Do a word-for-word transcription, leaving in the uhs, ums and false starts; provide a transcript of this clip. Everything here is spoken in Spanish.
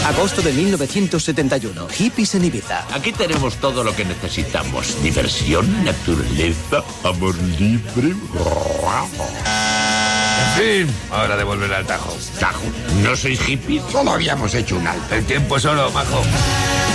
Agosto de mil novecientos setenta y uno. Hippies en Ibiza. Aquí tenemos todo lo que necesitamos. Diversión, naturaleza, amor libre. En fin, hora de volver al Tajo. Tajo, ¿no sois hippies? Solo habíamos hecho un alto. El tiempo es oro, majo.